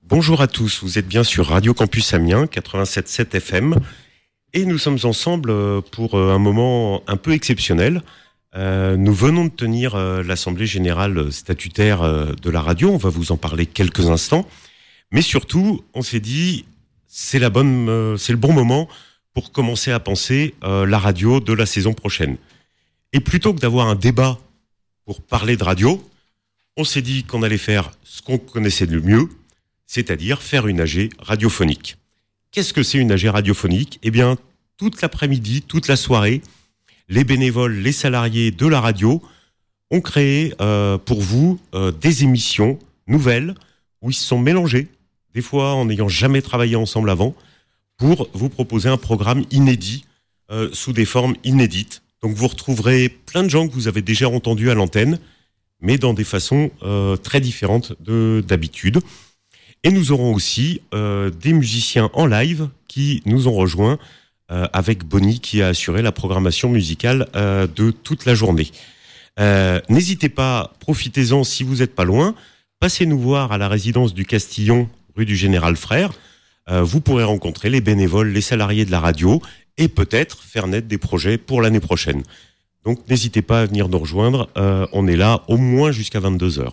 Bonjour à tous, vous êtes bien sur Radio Campus Amiens, 87.7 FM, et nous sommes ensemble pour un moment un peu exceptionnel. Nous venons de tenir l'Assemblée Générale statutaire de la radio, on va vous en parler quelques instants, mais surtout, on s'est dit, c'est le bon moment pour commencer à penser la radio de la saison prochaine. Et plutôt que d'avoir un débat pour parler de radio, on s'est dit qu'on allait faire ce qu'on connaissait le mieux, c'est-à-dire faire une AG radiophonique. Qu'est-ce que c'est une AG radiophonique ? Eh bien, toute l'après-midi, toute la soirée, les bénévoles, les salariés de la radio ont créé pour vous des émissions nouvelles où ils se sont mélangés, des fois en n'ayant jamais travaillé ensemble avant, pour vous proposer un programme inédit sous des formes inédites. Donc vous retrouverez plein de gens que vous avez déjà entendus à l'antenne, mais dans des façons très différentes d'habitude. Et nous aurons aussi des musiciens en live qui nous ont rejoints avec Bonnie qui a assuré la programmation musicale de toute la journée. N'hésitez pas, profitez-en si vous n'êtes pas loin. Passez nous voir à la résidence du Castillon, rue du Général Frère. Vous pourrez rencontrer les bénévoles, les salariés de la radio et peut-être faire naître des projets pour l'année prochaine. Donc n'hésitez pas à venir nous rejoindre. On est là au moins jusqu'à 22h.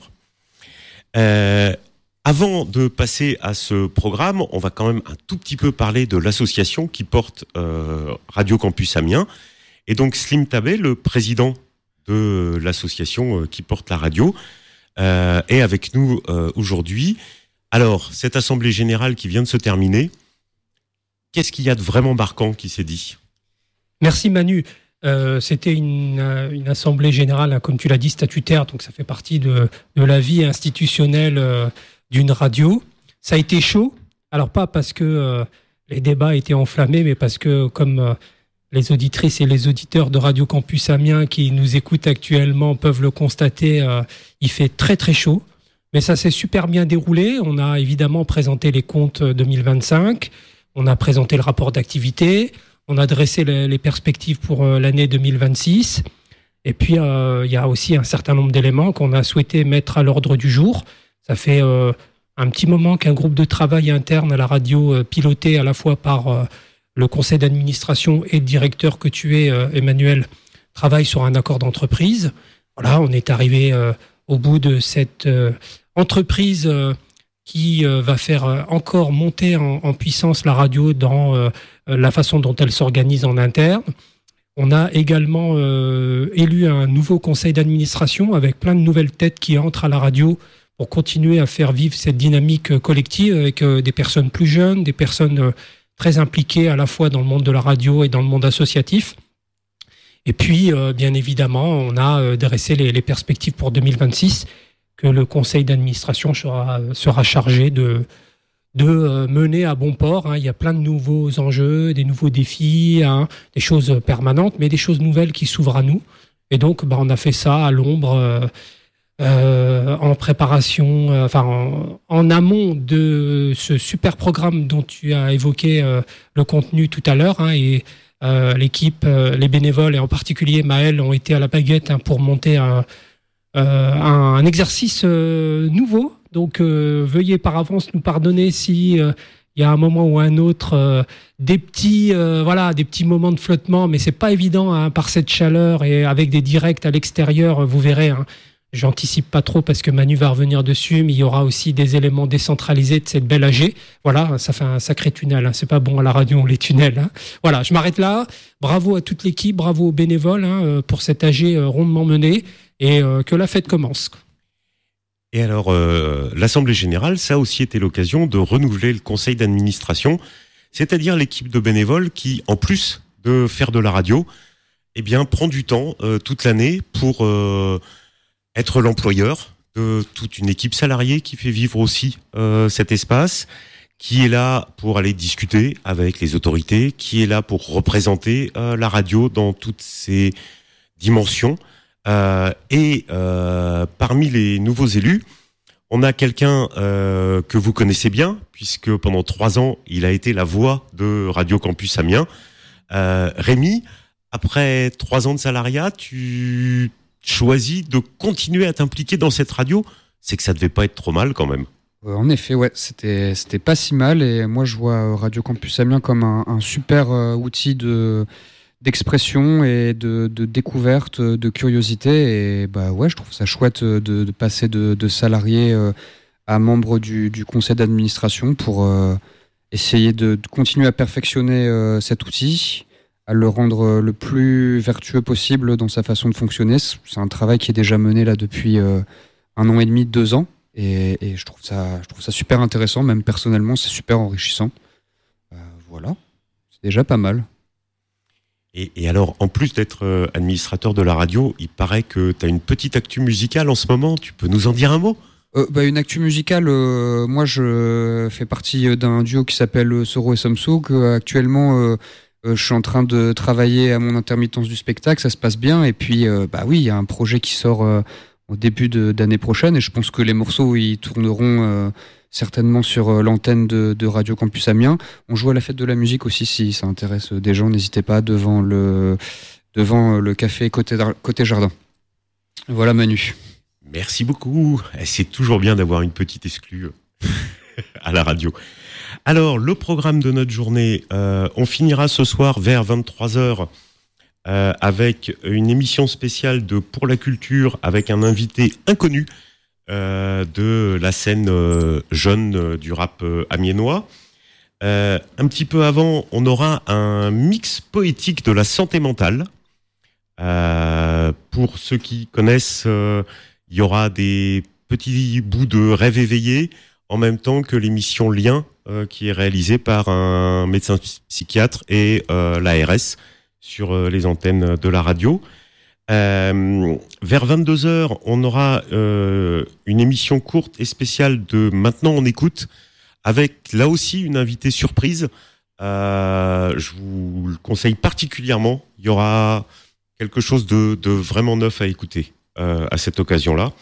Avant de passer à ce programme, on va quand même un tout petit peu parler de l'association qui porte Radio Campus Amiens. Et donc Slim Tabet, le président de l'association qui porte la radio, est avec nous aujourd'hui. Alors, cette assemblée générale qui vient de se terminer, qu'est-ce qu'il y a de vraiment marquant qui s'est dit ? Merci Manu. C'était une assemblée générale, comme tu l'as dit, statutaire, donc ça fait partie de la vie institutionnelle d'une radio. Ça a été chaud, alors pas parce que les débats étaient enflammés, mais parce que comme les auditrices et les auditeurs de Radio Campus Amiens qui nous écoutent actuellement peuvent le constater, il fait très très chaud. Mais ça s'est super bien déroulé. On a évidemment présenté les comptes 2025, on a présenté le rapport d'activité, on a dressé les perspectives pour l'année 2026. Et puis, il y a aussi un certain nombre d'éléments qu'on a souhaité mettre à l'ordre du jour. Ça fait un petit moment qu'un groupe de travail interne à la radio, piloté à la fois par le conseil d'administration et le directeur que tu es, Emmanuel, travaille sur un accord d'entreprise. Voilà, on est arrivé au bout de cette entreprise qui va faire encore monter en puissance la radio dans la façon dont elle s'organise en interne. On a également élu un nouveau conseil d'administration avec plein de nouvelles têtes qui entrent à la radio pour continuer à faire vivre cette dynamique collective avec des personnes plus jeunes, des personnes très impliquées à la fois dans le monde de la radio et dans le monde associatif. Et puis, bien évidemment, on a dressé les perspectives pour 2026 que le conseil d'administration sera chargé de mener à bon port. Il y a plein de nouveaux enjeux, des nouveaux défis, des choses permanentes, mais des choses nouvelles qui s'ouvrent à nous. Et donc, on a fait ça à l'ombre, en préparation, en amont de ce super programme dont tu as évoqué le contenu tout à l'heure. Et l'équipe, les bénévoles et en particulier Maël ont été à la baguette pour monter un exercice nouveau. Donc, veuillez par avance nous pardonner si il y a un moment ou un autre des petits moments de flottement, mais c'est pas évident par cette chaleur et avec des directs à l'extérieur, vous verrez. J'anticipe pas trop parce que Manu va revenir dessus, mais il y aura aussi des éléments décentralisés de cette belle AG. Voilà, ça fait un sacré tunnel. C'est pas bon à la radio, les tunnels. Voilà, je m'arrête là. Bravo à toute l'équipe, bravo aux bénévoles pour cette AG rondement menée et que la fête commence. Et alors, l'Assemblée Générale, ça a aussi été l'occasion de renouveler le conseil d'administration, c'est-à-dire l'équipe de bénévoles qui, en plus de faire de la radio, prend du temps toute l'année pour être l'employeur de toute une équipe salariée qui fait vivre aussi cet espace, qui est là pour aller discuter avec les autorités, qui est là pour représenter la radio dans toutes ses dimensions. Et parmi les nouveaux élus, on a quelqu'un que vous connaissez bien, puisque pendant 3 ans, il a été la voix de Radio Campus Amiens. Rémi, après 3 ans de salariat, tu choisis de continuer à t'impliquer dans cette radio. C'est que ça devait pas être trop mal quand même. En effet, ouais, c'était pas si mal. Et moi, je vois Radio Campus Amiens comme un super outil d'expression et de découverte, de curiosité. Et bah ouais, je trouve ça chouette de passer de salarié à membre du conseil d'administration pour essayer de continuer à perfectionner cet outil, à le rendre le plus vertueux possible dans sa façon de fonctionner. C'est un travail qui est déjà mené là depuis 1 an et demi, 2 ans. Et je trouve ça super intéressant, même personnellement, c'est super enrichissant. Voilà, c'est déjà pas mal. Et alors, en plus d'être administrateur de la radio, il paraît que tu as une petite actu musicale en ce moment. Tu peux nous en dire un mot ? Une actu musicale, moi je fais partie d'un duo qui s'appelle Soro et Samsung. Actuellement, je suis en train de travailler à mon intermittence du spectacle, ça se passe bien. Et puis, oui, il y a un projet qui sort au début d'année prochaine. Et je pense que les morceaux, ils tourneront certainement sur l'antenne de Radio Campus Amiens. On joue à la fête de la musique aussi, si ça intéresse des gens. N'hésitez pas, devant le café côté jardin. Voilà Manu. Merci beaucoup. C'est toujours bien d'avoir une petite exclue à la radio. Alors, le programme de notre journée, on finira ce soir vers 23h avec une émission spéciale de Pour la Culture avec un invité inconnu de la scène jeune du rap amiénois. Un petit peu avant, on aura un mix poétique de la santé mentale. Pour ceux qui connaissent, il y aura des petits bouts de rêve éveillé en même temps que l'émission Lien qui est réalisée par un médecin psychiatre et l'ARS sur les antennes de la radio. Vers 22h, on aura une émission courte et spéciale de Maintenant on écoute avec là aussi une invitée surprise. Je vous le conseille particulièrement. Il y aura quelque chose de vraiment neuf à écouter à cette occasion-là.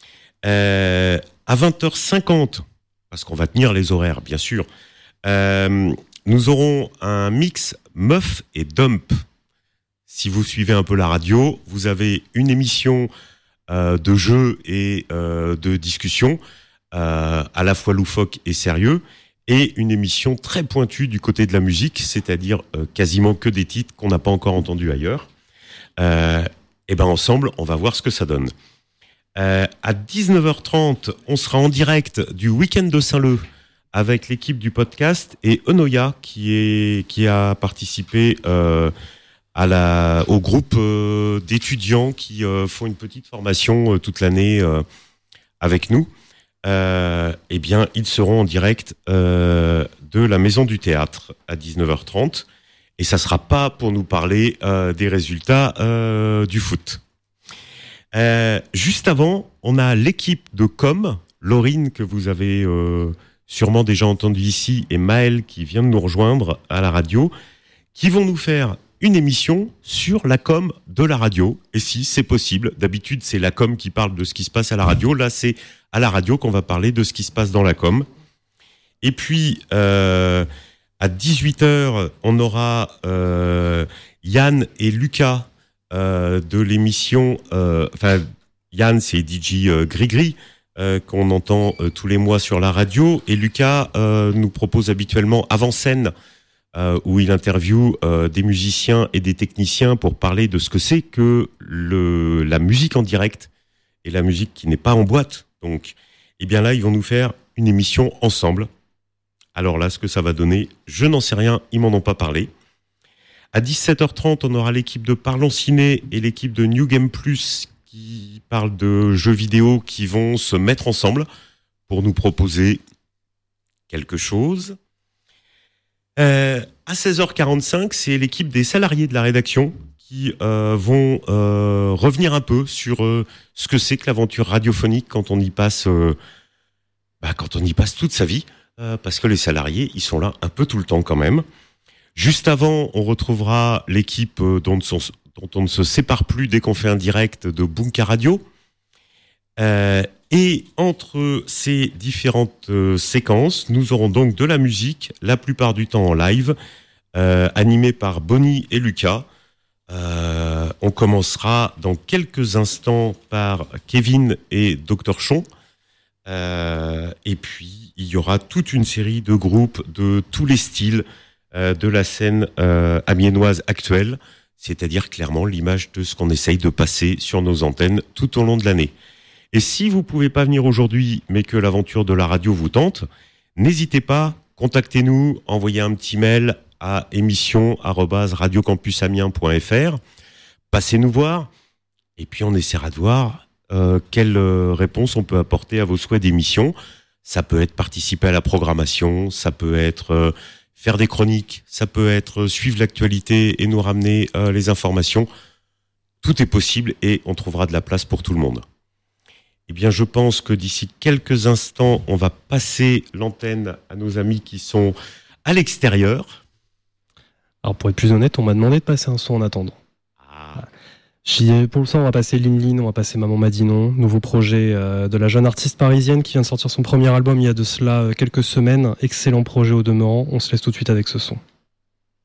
À 20h50, parce qu'on va tenir les horaires, bien sûr, nous aurons un mix meuf et dump. Si vous suivez un peu la radio, vous avez une émission de jeu et de discussion, à la fois loufoque et sérieux, et une émission très pointue du côté de la musique, c'est-à-dire quasiment que des titres qu'on n'a pas encore entendus ailleurs. Et ben ensemble, on va voir ce que ça donne. À 19h30, on sera en direct du week-end de Saint-Leu avec l'équipe du podcast et Enoya qui a participé au groupe d'étudiants qui font une petite formation toute l'année avec nous. Eh bien, ils seront en direct de la Maison du Théâtre à 19h30 et ça sera pas pour nous parler des résultats du foot. Juste avant, on a l'équipe de com, Laurine que vous avez sûrement déjà entendu ici et Maël qui vient de nous rejoindre à la radio, qui vont nous faire une émission sur la com de la radio. Et si c'est possible, d'habitude c'est la com qui parle de ce qui se passe à la radio, là c'est à la radio qu'on va parler de ce qui se passe dans la com. Et puis à 18h, on aura Yann et Lucas de l'émission, Yann c'est DJ Gris-Gris qu'on entend tous les mois sur la radio et Lucas nous propose habituellement avant-scène où il interviewe des musiciens et des techniciens pour parler de ce que c'est que la musique en direct et la musique qui n'est pas en boîte. Donc, eh bien là, ils vont nous faire une émission ensemble. Alors là, ce que ça va donner, je n'en sais rien, ils m'en ont pas parlé. À 17h30, on aura l'équipe de Parlons Ciné et l'équipe de New Game Plus qui parlent de jeux vidéo qui vont se mettre ensemble pour nous proposer quelque chose. À 16h45, c'est l'équipe des salariés de la rédaction qui vont revenir un peu sur ce que c'est que l'aventure radiophonique quand on y passe toute sa vie, parce que les salariés, ils sont là un peu tout le temps quand même. Juste avant, on retrouvera l'équipe dont on ne se sépare plus dès qu'on fait un direct de Bunka Radio. Et entre ces différentes séquences, nous aurons donc de la musique, la plupart du temps en live, animée par Bonnie et Lucas. On commencera dans quelques instants par Kevin et Dr Chon. Et puis il y aura toute une série de groupes de tous les styles de la scène amiénoise actuelle, c'est-à-dire clairement l'image de ce qu'on essaye de passer sur nos antennes tout au long de l'année. Et si vous pouvez pas venir aujourd'hui, mais que l'aventure de la radio vous tente, n'hésitez pas, contactez-nous, envoyez un petit mail à émission@radiocampusamiens.fr, passez nous voir, et puis on essaiera de voir quelle réponse on peut apporter à vos souhaits d'émission. Ça peut être participer à la programmation, ça peut être faire des chroniques, ça peut être suivre l'actualité et nous ramener les informations. Tout est possible et on trouvera de la place pour tout le monde. Eh bien, je pense que d'ici quelques instants, on va passer l'antenne à nos amis qui sont à l'extérieur. Alors, pour être plus honnête, on m'a demandé de passer un son en attendant. Pour le son, on va passer Lin Lin, on va passer Maman m'a dit non, nouveau projet de la jeune artiste parisienne qui vient de sortir son premier album il y a de cela quelques semaines. Excellent projet au demeurant, on se laisse tout de suite avec ce son.